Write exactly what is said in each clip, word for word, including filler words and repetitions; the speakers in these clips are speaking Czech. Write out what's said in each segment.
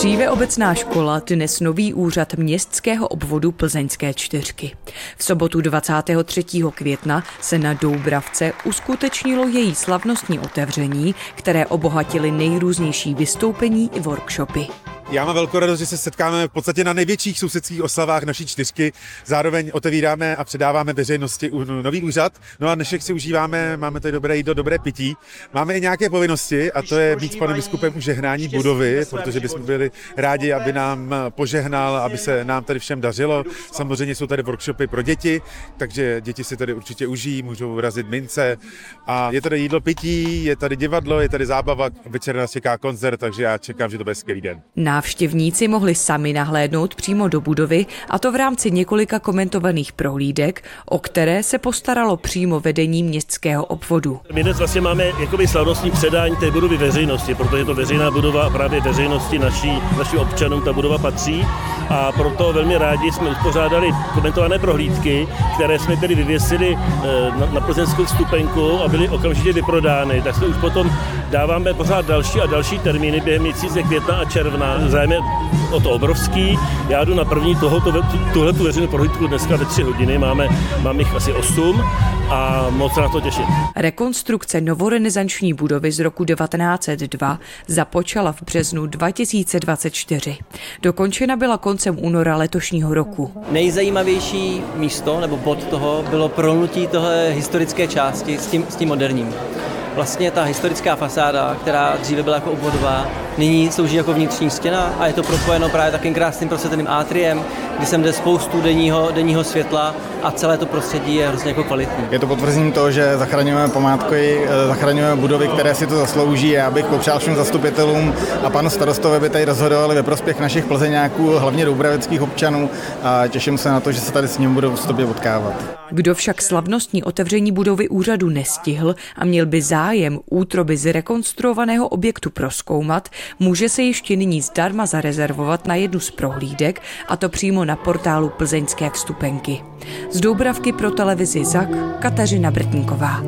Dříve obecná škola, dnes nový úřad městského obvodu Plzeňské čtyřky. V sobotu dvacátého třetího května se na Doubravce uskutečnilo její slavnostní otevření, které obohatily nejrůznější vystoupení i workshopy. Já mám velkou radost, že se setkáme v podstatě na největších sousedských oslavách naší čtyřky. Zároveň otevíráme a předáváme veřejnosti nový úřad. No a dnešek si užíváme, máme tady dobré jídlo, dobré pití. Máme i nějaké povinnosti a to je být s panem biskupem u žehnání budovy, protože bychom byli rádi, aby nám požehnal, aby se nám tady všem dařilo. Samozřejmě jsou tady workshopy pro děti, takže děti si tady určitě užijí, můžou razit mince. A je tady jídlo, pití, je tady divadlo, je tady zábava, večer nás čeká koncert, takže já čekám, že to bude skvělý den. Návštěvníci mohli sami nahlédnout přímo do budovy, a to v rámci několika komentovaných prohlídek, o které se postaralo přímo vedení městského obvodu. My dnes vlastně máme jakoby slavnostní předání té budovy veřejnosti, protože je to veřejná budova a právě veřejnosti naší, našim občanům ta budova patří, a proto velmi rádi jsme uspořádali komentované prohlídky, které jsme tedy vyvěsili na, na plzeňskou vstupenku a byly okamžitě vyprodány. Tak se už potom dáváme pořád další a další termíny během měsíce května a června. Zájem je o to obrovský. Já jdu na první tohoto, tuhle tu veřejnou prohlídku dneska ve tři hodiny. Máme, máme jich asi osm a moc se na to těším. Rekonstrukce novorenesanční budovy z roku devatenáct set dva započala v březnu dva tisíce dvacet čtyři. Dokončena byla koncem února letošního roku. Nejzajímavější místo nebo bod toho bylo prolnutí tohle historické části s tím, s tím moderním. Vlastně ta historická fasáda, která dříve byla jako obvodová, nyní slouží jako vnitřní stěna a je to propojeno právě takým krásným prosvětleným atriem, kdy sem jde spoustu denního, denního světla a celé to prostředí je hrozně jako kvalitní. Je to potvrzením toho, že zachraňujeme památky, zachraňujeme budovy, které si to zaslouží, a abych popřál všem zastupitelům a panu starostovi, aby tady rozhodovali ve prospěch našich plzeňáků, hlavně doubraveckých občanů, a těším se na to, že se tady s ním budou vstupně potkávat. Kdo však slavnostní otevření budovy úřadu nestihl a měl by zájem útroby z rekonstruovaného objektu prozkoumat, může se ještě nyní zdarma zarezervovat na jednu z prohlídek, a to přímo na portálu Plzeňské vstupenky. Z Doubravky pro televizi Zak Kateřina Brtníková.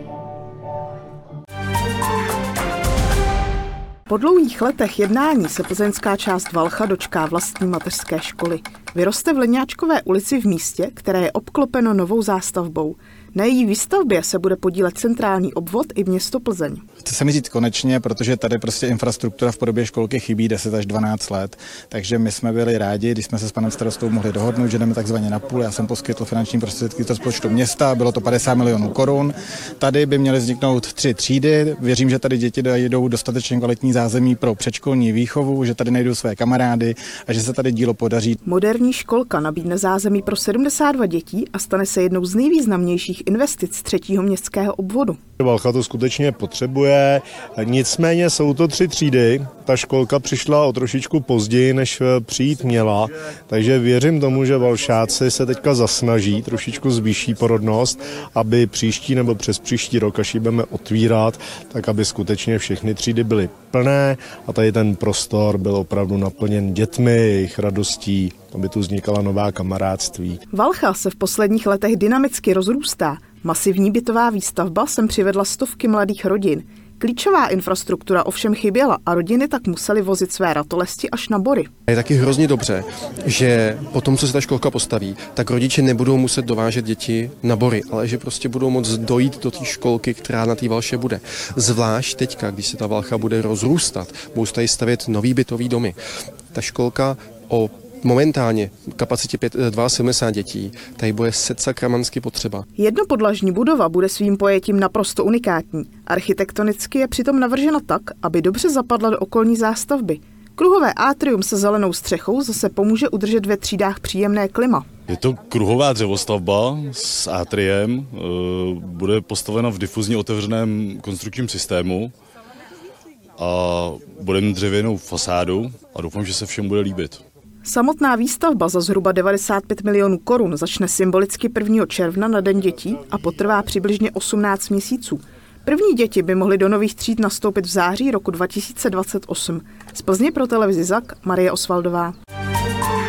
Po dlouhých letech jednání se plzeňská část Valcha dočká vlastní mateřské školy. Vyroste v Leňáčkové ulici v místě, které je obklopeno novou zástavbou. Na její výstavbě se bude podílet centrální obvod i město Plzeň. Chce se mi říct konečně, protože tady prostě infrastruktura v podobě školky chybí deset až dvanáct let, takže my jsme byli rádi, když jsme se s panem starostou mohli dohodnout, že jdeme takzvaně na půl. Já jsem poskytl finanční prostředky z rozpočtu města, bylo to padesát milionů korun. Tady by měly vzniknout tři třídy. Věřím, že tady děti dojdou dostatečně kvalitní zázemí pro předškolní výchovu, že tady najdou své kamarády a že se tady dílo podaří. Moderní školka nabídne zázemí pro sedmdesát dva dětí a stane se jednou z nejvýznamnějších investic třetího městského obvodu. Valcha to skutečně potřebuje, nicméně jsou to tři třídy. Ta školka přišla o trošičku později, než přijít měla, takže věřím tomu, že Valšáci se teďka zasnaží, trošičku zvýší porodnost, aby příští nebo přes příští rok, až ji budeme otvírat, tak aby skutečně všechny třídy byly plné a tady ten prostor byl opravdu naplněn dětmi, jejich radostí, aby tu vznikala nová kamarádství. Valcha se v posledních letech dynamicky rozrůstá. Masivní bytová výstavba sem přivedla stovky mladých rodin. Klíčová infrastruktura ovšem chyběla a rodiny tak musely vozit své ratolesti až na Bory. Je taky hrozně dobře, že po tom, co se ta školka postaví, tak rodiče nebudou muset dovážet děti na Bory, ale že prostě budou moct dojít do té školky, která na té Valše bude. Zvlášť teďka, když se ta Valcha bude rozrůstat, budou se tady stavět nový bytový domy. Ta školka o momentálně kapacitě sedmdesát dva dětí, tady bude setsakramansky potřeba. Jednopodlažní budova bude svým pojetím naprosto unikátní. Architektonicky je přitom navržena tak, aby dobře zapadla do okolní zástavby. Kruhové atrium se zelenou střechou zase pomůže udržet ve třídách příjemné klima. Je to kruhová dřevostavba s atriem, bude postavena v difuzně otevřeném konstrukčním systému a bude mít dřevěnou fasádu a doufám, že se všem bude líbit. Samotná výstavba za zhruba devadesát pět milionů korun začne symbolicky prvního června na Den dětí a potrvá přibližně osmnáct měsíců. První děti by mohly do nových tříd nastoupit v září roku dva tisíce dvacet osm. Z Plzně pro televizi Zak Marie Osvaldová.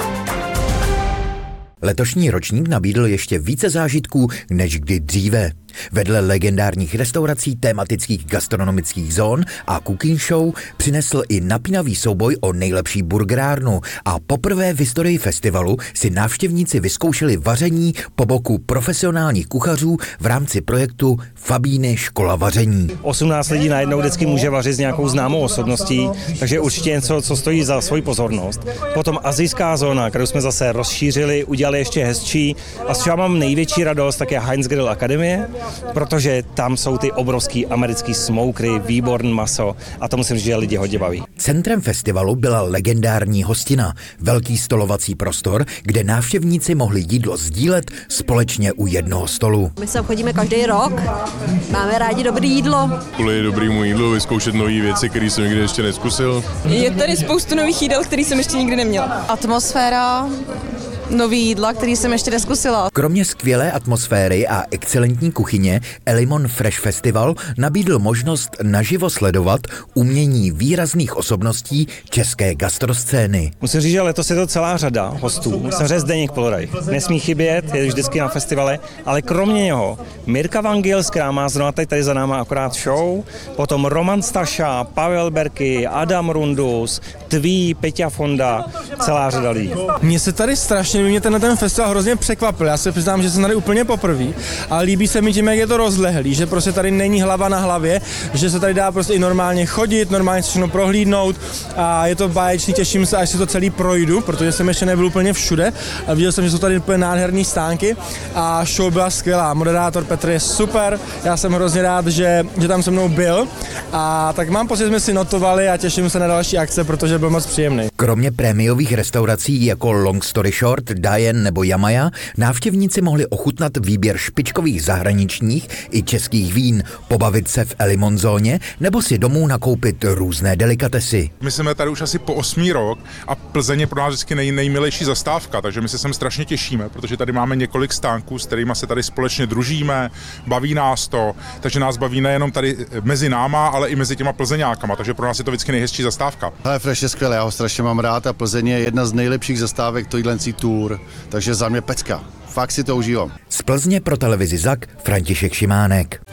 Letošní ročník nabídl ještě více zážitků než kdy dříve. Vedle legendárních restaurací, tematických gastronomických zón a cooking show přinesl i napínavý souboj o nejlepší burgerárnu a poprvé v historii festivalu si návštěvníci vyzkoušeli vaření po boku profesionálních kuchařů v rámci projektu Fabíny škola vaření. osmnáct lidí najednou vždycky může vařit s nějakou známou osobností, takže určitě něco, co stojí za svoji pozornost. Potom asijská zóna, kterou jsme zase rozšířili, udělali ještě hezčí a s čím mám největší radost, tak je Heinz Grill Akademie, protože tam jsou ty obrovský americký smokery, výborný maso a to musím říct, že lidi hodně baví. Centrem festivalu byla legendární hostina, velký stolovací prostor, kde návštěvníci mohli jídlo sdílet společně u jednoho stolu. My se chodíme každý rok, máme rádi dobré jídlo. Kvůli dobrýmu jídlu vyzkoušet nové věci, které jsem nikdy ještě neskusil. Je tady spoustu nových jídel, které jsem ještě nikdy neměla. Atmosféra, nový jídla, který jsem ještě neskusila. Kromě skvělé atmosféry a excelentní kuchyně Elimon Fresh Festival nabídl možnost naživo sledovat umění výrazných osobností české gastroscény. Musím říct, že letos je to celá řada hostů. Samozřejmě Zdeněk Poloraj nesmí chybět, je vždycky na festivale, ale kromě něho Mirka Vangils, která má zrovna tady, tady za náma akorát show, potom Roman Staša, Pavel Berky, Adam Rundus, Tví, Peťa Fonda, celá řada lidí. Mně se tady strašně mě ten, ten festival hrozně překvapil. Já se přiznám, že jsem tady úplně poprvé, ale líbí se mi tím, jak je to rozlehlý, že prostě tady není hlava na hlavě, že se tady dá prostě i normálně chodit, normálně všechno prohlídnout a je to báječný, těším se, až si to celý projdu, protože jsem ještě nebyl úplně všude a viděl jsem, že jsou tady úplně nádherný stánky a show byla skvělá. Moderátor Petr je super, já jsem hrozně rád, že, že tam se mnou byl a tak mám pocit, že jsme si notovali a těším se na další akce, protože byl moc příjemný. Kromě prémiových restaurací jako Long Story Short, Diane nebo Yamaya, návštěvníci mohli ochutnat výběr špičkových zahraničních i českých vín, pobavit se v Elimon zóně nebo si domů nakoupit různé delikatesy. My jsme tady už asi po osmý rok a Plzeň je pro nás vždycky nej, nejmilejší zastávka, takže my se sem strašně těšíme, protože tady máme několik stánků, s kterými se tady společně družíme, baví nás to, takže nás baví nejenom tady mezi náma, ale i mezi těma plzeňákama, takže pro nás je to vždycky nejhezčí zastávka. Ale Fresh je skvělé, já ho strašně mám rád a Plzeň je jedna z nejlepších zastávek tohle tour, takže za mě pecka. Fakt si to užívám. Z Plzně pro televizi Zak František Šimánek.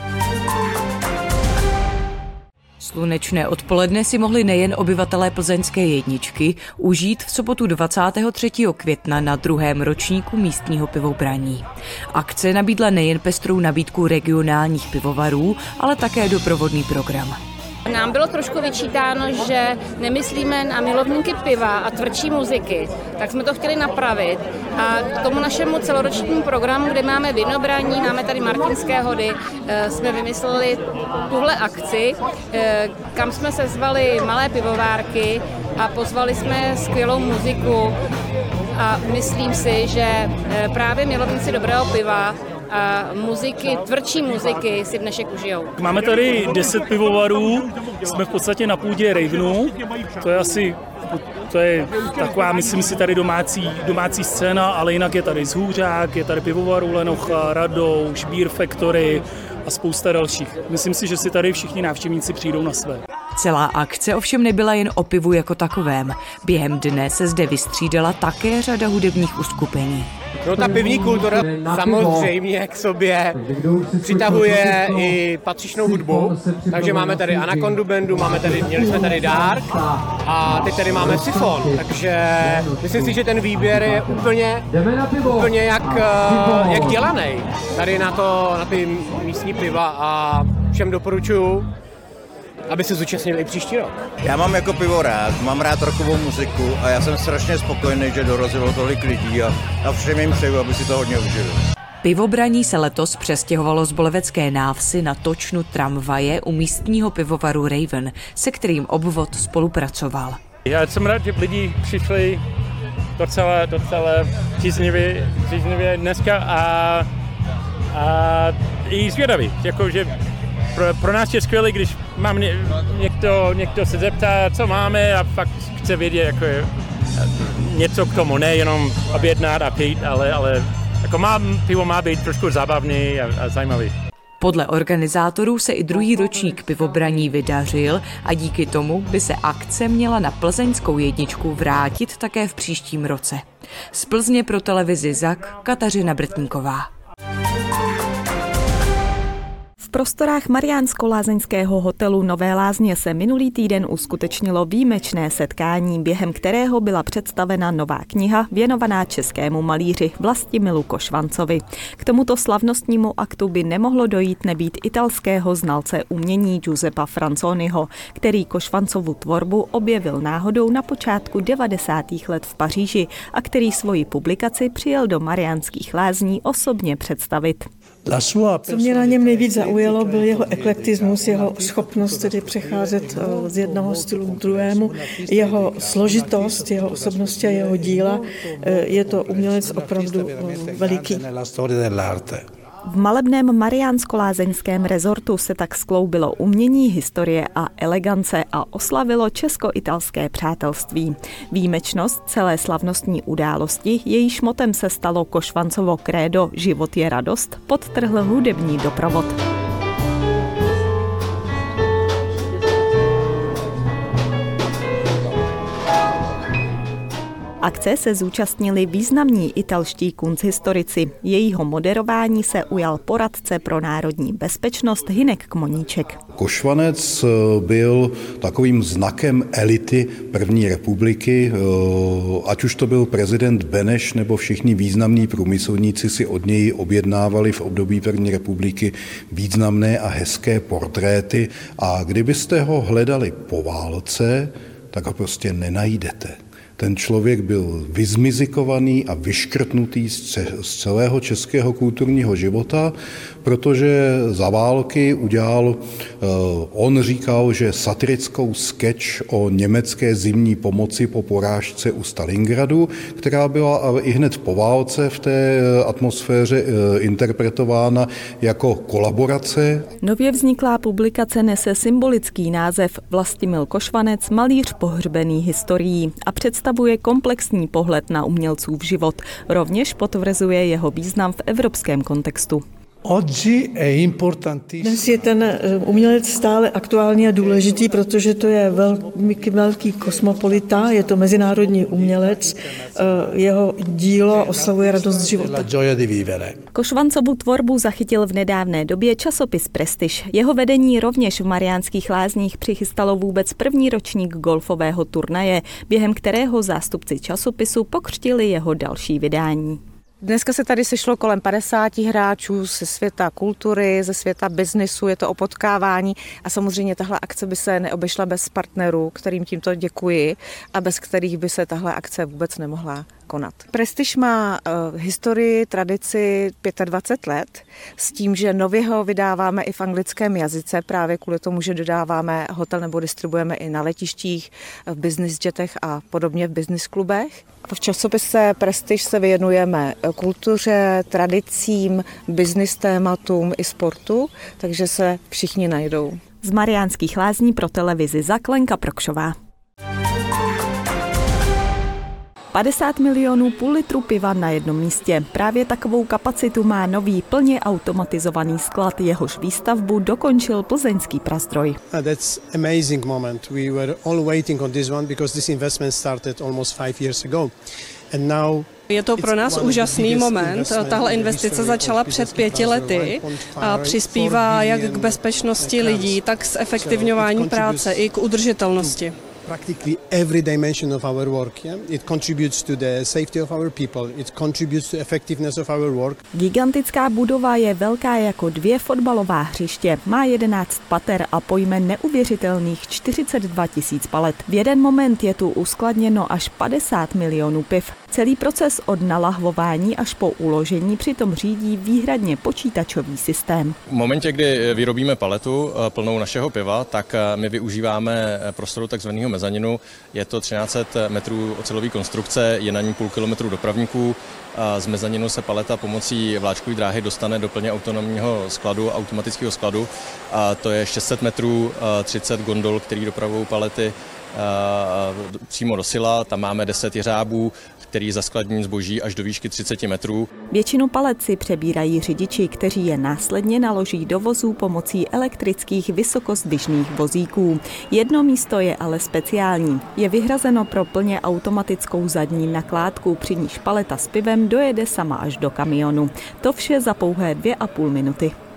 Slunečné odpoledne si mohli nejen obyvatelé plzeňské jedničky užít v sobotu dvacátého třetího května na druhém ročníku místního pivobraní. Akce nabídla nejen pestrou nabídku regionálních pivovarů, ale také doprovodný program. Nám bylo trošku vyčítáno, že nemyslíme na milovníky piva a tvrdší muziky, tak jsme to chtěli napravit a k tomu našemu celoročnímu programu, kde máme vinobraní, máme tady Martinské hody, jsme vymysleli tuhle akci, kam jsme sezvali malé pivovárky a pozvali jsme skvělou muziku a myslím si, že právě milovníci dobrého piva a muziky, tvrdší muziky si dnešek užijou. Máme tady deset pivovarů, jsme v podstatě na půdě Ravenu, to je asi, to je taková, myslím si, tady domácí, domácí scéna, ale jinak je tady Zhůřák, je tady pivovarů Lenocha, Radouš, Beer Factory a spousta dalších. Myslím si, že si tady všichni návštěvníci přijdou na své. Celá akce ovšem nebyla jen o pivu jako takovém. Během dne se zde vystřídala také řada hudebních uskupení. No ta pivní kultura samozřejmě k sobě přitahuje i patřičnou hudbu, takže máme tady Anacondu bandu, máme tady, měli jsme tady Dark a teď tady máme Sifon, takže myslím si, že ten výběr je úplně, úplně jak, jak dělaný tady na, to, na ty místní piva a všem doporučuji, aby se zúčastnili i příští rok. Já mám jako pivo rád, mám rád rockovou muziku a já jsem strašně spokojený, že dorazilo tolik lidí a, a všem jim přeju, aby si to hodně užili. Pivobraní se letos přestěhovalo z Bolevecké návsi na točnu tramvaje u místního pivovaru Raven, se kterým obvod spolupracoval. Já jsem rád, že lidi přišli docela, docela tíznivě, tíznivě dneska a, a i zvědaví, jakože Pro, pro nás je skvělé, když mám ně, někdo, někdo se zeptá, co máme a fakt chce vědět jako něco k tomu, nejenom objednat a pít, ale, ale jako má, pivo má být trošku zábavný a, a zajímavý. Podle organizátorů se i druhý ročník pivobraní vydařil a díky tomu by se akce měla na plzeňskou jedničku vrátit také v příštím roce. Z Plzně pro televizi Zak Kateřina Brtníková. V prostorách Mariánsko-lázeňského hotelu Nové Lázně se minulý týden uskutečnilo výjimečné setkání, během kterého byla představena nová kniha věnovaná českému malíři Vlastimilu Košvancovi. K tomuto slavnostnímu aktu by nemohlo dojít nebýt italského znalce umění Giuseppa Franzoniho, který Košvancovu tvorbu objevil náhodou na počátku devadesátých let v Paříži a který svoji publikaci přijel do Mariánských Lázní osobně představit. Co mě na něm nejvíc zaujalo, byl jeho eklektismus, jeho schopnost tedy přecházet z jednoho stylu k druhému, jeho složitost, jeho osobnosti a jeho díla. Je to umělec opravdu veliký. V malebném mariánsko-lázeňském rezortu se tak skloubilo umění, historie a elegance a oslavilo česko-italské přátelství. Výjimečnost celé slavnostní události, jejíž motem se stalo Košvancovo krédo Život je radost, podtrhl hudební doprovod. Akce se zúčastnili významní italští kunsthistorici. Jejího moderování se ujal poradce pro národní bezpečnost Hynek Kmoníček. Košvanec byl takovým znakem elity první republiky, ať už to byl prezident Beneš nebo všichni významní průmyslníci si od něj objednávali v období první republiky významné a hezké portréty a kdybyste ho hledali po válce, tak ho prostě nenajdete. Ten člověk byl vyzmizikovaný a vyškrtnutý z celého českého kulturního života, protože za války udělal, on říkal, že satirickou sketch o německé zimní pomoci po porážce u Stalingradu, která byla i hned po válce v té atmosféře interpretována jako kolaborace. Nově vzniklá publikace nese symbolický název Vlastimil Košvanec, malíř pohřbený historií a představuje komplexní pohled na umělcův život. Rovněž potvrzuje jeho význam v evropském kontextu. Dnes je ten umělec stále aktuální a důležitý, protože to je velký, velký kosmopolita, je to mezinárodní umělec, jeho dílo oslavuje radost života. Košvancovu tvorbu zachytil v nedávné době časopis Prestiž. Jeho vedení rovněž v Mariánských Lázních přichystalo vůbec první ročník golfového turnaje, během kterého zástupci časopisu pokřtili jeho další vydání. Dneska se tady sešlo kolem padesáti hráčů ze světa kultury, ze světa biznisu, je to o potkávání a samozřejmě tahle akce by se neobešla bez partnerů, kterým tímto děkuji a bez kterých by se tahle akce vůbec nemohla konat. Prestiž má uh, historii, tradici dvacet pět let s tím, že nově ho vydáváme i v anglickém jazyce, právě kvůli tomu, že dodáváme hotel nebo distribuujeme i na letištích, v business jetech a podobně v business klubech. V časopise Prestiž se věnujeme kultuře, tradicím, business tématům i sportu, takže se všichni najdou. Z Mariánských Lázní pro televizi Zaklenka Prokšová. padesát milionů půl litru piva na jednom místě. Právě takovou kapacitu má nový plně automatizovaný sklad, jehož výstavbu dokončil plzeňský Prazdroj. That's amazing moment. We were all waiting on this one because this investment started almost five years ago. And now je to pro nás úžasný moment. Tahle investice začala před pěti lety a přispívá jak k bezpečnosti lidí, tak k zefektivňování práce i k udržitelnosti. Practically every dimension of our work. Yeah? It contributes to the safety of our people. It contributes to effectiveness of our work. Gigantická budova je velká jako dvě fotbalová hřiště. Má jedenáct pater a pojme neuvěřitelných čtyřicet dva tisíc palet. V jeden moment je tu uskladněno až padesát milionů piv. Celý proces od nalahvování až po uložení přitom řídí výhradně počítačový systém. V momentě, kdy vyrobíme paletu plnou našeho piva, tak my využíváme prostoru takzvaného mezaninu. Je to třináct set metrů ocelové konstrukce, je na ní půl kilometru dopravníků. Z mezaninu se paleta pomocí vláčkové dráhy dostane do plně autonomního skladu, automatického skladu. A to je šest set metrů, třicet gondol, který dopravují palety přímo do sila. Tam máme deset jeřábů, který zaskladní zboží až do výšky třicet metrů. Většinu palet si přebírají řidiči, kteří je následně naloží do vozů pomocí elektrických vysokozdvižných vozíků. Jedno místo je ale speciální. Je vyhrazeno pro plně automatickou zadní nakládku, při níž paleta s pivem dojede sama až do kamionu. To vše za pouhé dvě a půl minuty.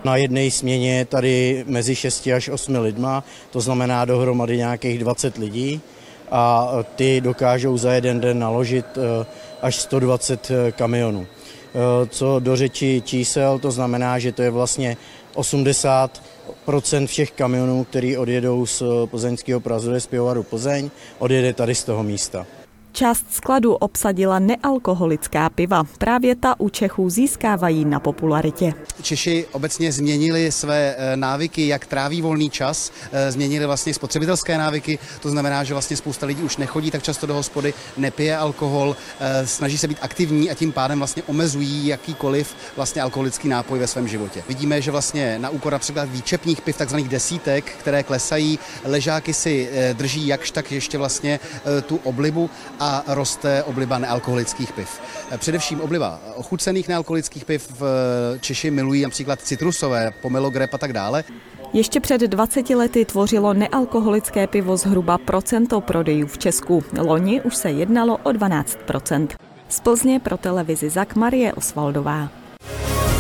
Na jedné směně je tady mezi šesti až osmi lidma, to znamená dohromady nějakých dvacet lidí a ty dokážou za jeden den naložit až sto dvacet kamionů. Co do řeči čísel, to znamená, že to je vlastně osmdesát procent všech kamionů, který odjedou z plzeňského prazdroje z pivovaru Plzeň, odjede tady z toho místa. Část skladu obsadila nealkoholická piva. Právě ta u Čechů získávají na popularitě. Češi obecně změnili své návyky, jak tráví volný čas, změnili vlastně spotřebitelské návyky, to znamená, že vlastně spousta lidí už nechodí tak často do hospody, nepije alkohol, snaží se být aktivní a tím pádem vlastně omezují jakýkoliv vlastně alkoholický nápoj ve svém životě. Vidíme, že vlastně na úkor například výčepních piv, takzvaných desítek, které klesají, ležáky si drží jakž tak ještě vlastně tu oblibu a roste obliba nealkoholických piv. Především obliba ochucených nealkoholických piv Češi milují například citrusové, pomelo, grep a tak dále. Ještě před dvaceti lety tvořilo nealkoholické pivo zhruba procento prodejů v Česku. Loni už se jednalo o dvanáct procent. Z Plzně pro televizi Zak Marie Osvaldová.